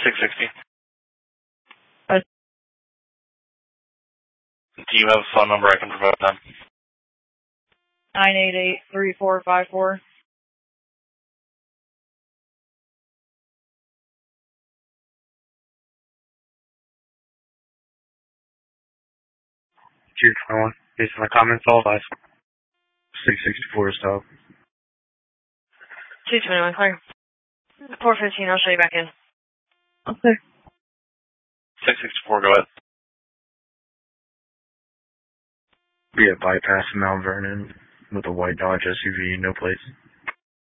660. Uh, Do you have a phone number I can provide them? 988-3454. Chief 21. Based on the comments, all advise. 664 is stop. 221, clear. 415, I'll show you back in. Okay. 664, go ahead. Be at bypass Mount Vernon with a white Dodge SUV, no plates.